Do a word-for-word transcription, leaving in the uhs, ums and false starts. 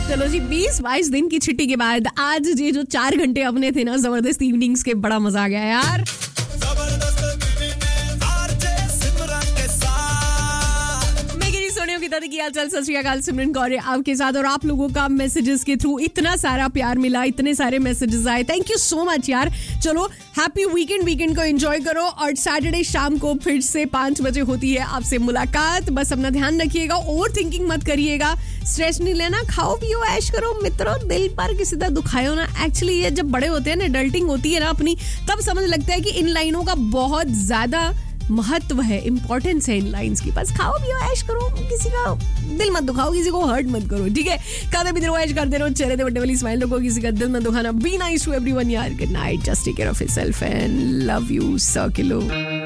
चलो जी, बीस बाईस दिन की छुट्टी के बाद आज ये जो चार घंटे अपने थे ना जबरदस्त इवनिंग्स के, बड़ा मजा आ गया यार। की हाल चाल, सत श्री अकाल, सिमरन कौर आपके साथ और आप लोगों का मैसेजेस के थ्रू इतना सारा प्यार मिला, इतने सारे मैसेजेस आए, थैंक यू सो मच यार। चलो हैप्पी वीकेंड, वीकेंड को एंजॉय करो और सैटरडे शाम को फिर से पांच बजे होती है आपसे मुलाकात। बस अपना ध्यान रखिएगा, ओवर थिंकिंग मत करिएगा, स्ट्रेस नहीं लेना, खाओ पियो ऐश करो मित्रों, दिल पर किसी तरह दुखायो ना। एक्चुअली ये जब बड़े होते हैं ना, एडल्टिंग होती है ना अपनी, तब समझ लगता है कि इन लाइनों का बहुत ज्यादा महत्व है, इंपॉर्टेंस है इन लाइंस की। बस खाओ पियो ऐश करो, किसी का दिल मत दुखाओ, किसी को हर्ट मत करो, ठीक है। खाते पीते रहो, ऐश करते रहो, चेहरे पे बड़े वाली स्माइल रखो, किसी का दिल मत दुखाना। बी नाइस टू एवरीवन यार, good night, just take care of yourself and love you सौ किलो।